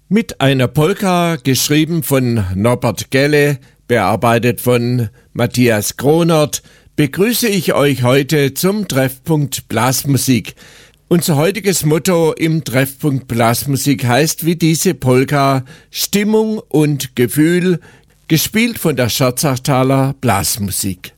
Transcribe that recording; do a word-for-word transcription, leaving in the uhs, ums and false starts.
Mit einer Polka, geschrieben von Norbert Gelle, bearbeitet von Matthias Kronert, begrüße ich euch heute zum Treffpunkt Blasmusik. Unser heutiges Motto im Treffpunkt Blasmusik heißt wie diese Polka Stimmung und Gefühl, gespielt von der Scherzachtaler Blasmusik.